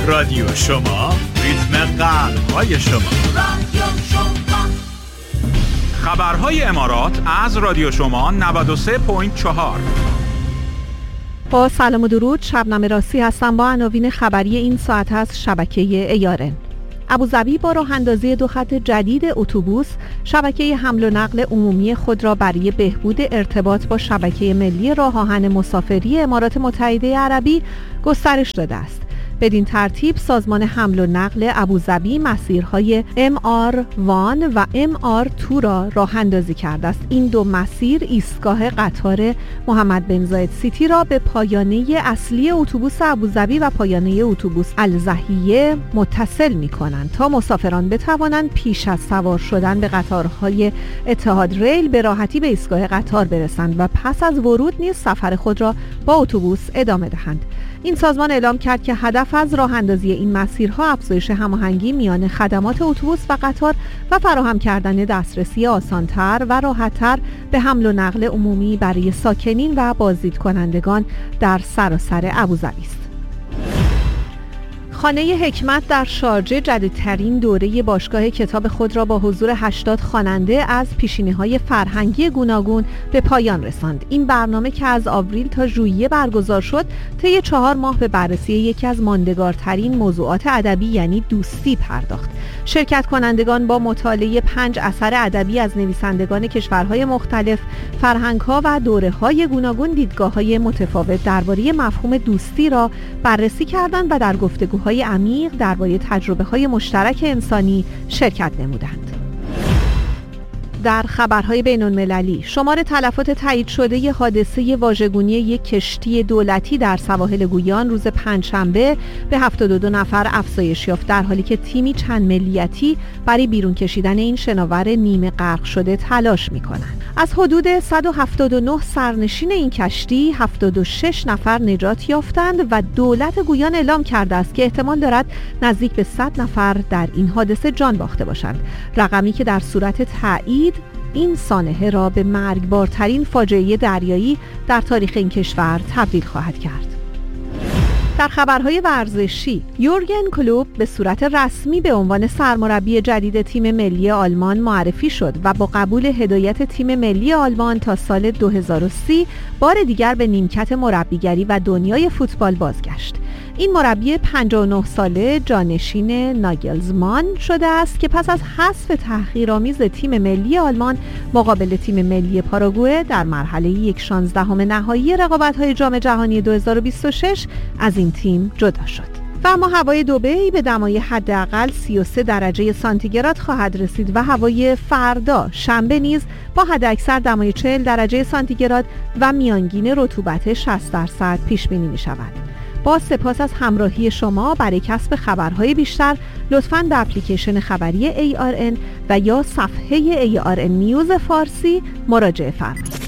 رادیو شما، ریتم قلب‌های شما. رادیو شما. خبرهای امارات از رادیو شما 93.4. با سلام و درود، شبنم راستی هستم با عناوین خبری این ساعت از شبکه ARN. ابوظبی با راه اندازی 2 خط جدید اتوبوس شبکه حمل و نقل عمومی خود را برای بهبود ارتباط با شبکه ملی راه آهن مسافری امارات متحده عربی گسترش داده است. بدین ترتیب سازمان حمل و نقل ابوظبی مسیرهای MR1 و MR2 را راه اندازی کرده است. این دو مسیر ایستگاه قطار محمد بن زاید سیتی را به پایانه اصلی اتوبوس ابوظبی و پایانه اتوبوس الزاهیه متصل می‌کنند تا مسافران بتوانند پیش از سوار شدن به قطارهای اتحاد ریل به راحتی به ایستگاه قطار برسند و پس از ورود نیز سفر خود را با اتوبوس ادامه دهند. این سازمان اعلام کرد که هدف از راه اندازی این مسیرها افزایش هماهنگی میان خدمات اتوبوس و قطار و فراهم کردن دسترسی آسان‌تر و راحت‌تر به حمل و نقل عمومی برای ساکنین و بازدیدکنندگان در سراسر ابوظبی است. خانه حکمت در شارجه جدیدترین دوره باشگاه کتاب خود را با حضور 80 خواننده از پیشینه‌های فرهنگی گوناگون به پایان رساند. این برنامه که از آوریل تا ژوئیه برگزار شد، طی 4 ماه به بررسی یکی از ماندگارترین موضوعات ادبی یعنی دوستی پرداخت. شرکت کنندگان با مطالعه 5 اثر ادبی از نویسندگان کشورهای مختلف، فرهنگ‌ها و دوره‌های گوناگون دیدگاه‌های متفاوت درباره مفهوم دوستی را بررسی کردند و در گفتگوهای عمیق درباره تجربه‌های مشترک انسانی شرکت نمودند. در خبرهای بین‌المللی، شمار تلفات تایید شده ی حادثه واژگونی یک کشتی دولتی در سواحل گویان روز پنجشنبه به 72 نفر افزایش یافت، در حالی که تیمی چند ملیتی برای بیرون کشیدن این شناور نیمه غرق شده تلاش می‌کنند. از حدود 179 سرنشین این کشتی 76 نفر نجات یافتند و دولت گویان اعلام کرده است که احتمال دارد نزدیک به 100 نفر در این حادثه جان باخته باشند، رقمی که در صورت تایید این سانحه را به مرگبارترین فاجعه دریایی در تاریخ این کشور تبدیل خواهد کرد. در خبرهای ورزشی، یورگن کلوپ به صورت رسمی به عنوان سرمربی جدید تیم ملی آلمان معرفی شد و با قبول هدایت تیم ملی آلمان تا سال 2030 بار دیگر به نیمکت مربیگری و دنیای فوتبال بازگشت. این مربی 59 ساله جانشین ناگلزمان شده است که پس از حذف تحقیرآمیز تیم ملی آلمان مقابل تیم ملی پاراگوئه در مرحله 1/16 نهایی رقابت‌های جام جهانی 2026 از این تیم جدا شد. و اما هوای دبی به دمای حداقل 33 درجه سانتیگراد خواهد رسید و هوای فردا شنبه نیز با حداکثر دمای 40 درجه سانتیگراد و میانگین رطوبت 60% پیش بینی می شود. با سپاس از همراهی شما. برای کسب خبرهای بیشتر لطفاً به اپلیکیشن خبری ARN و یا صفحه ARN نیوز فارسی مراجعه فرمایید.